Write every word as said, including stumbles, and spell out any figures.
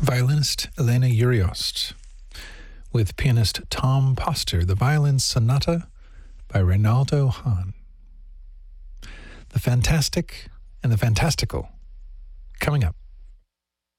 violinist Elena Uriost, with pianist Tom Poster, the Violin Sonata by Reynaldo Hahn. The fantastic and the fantastical, coming up.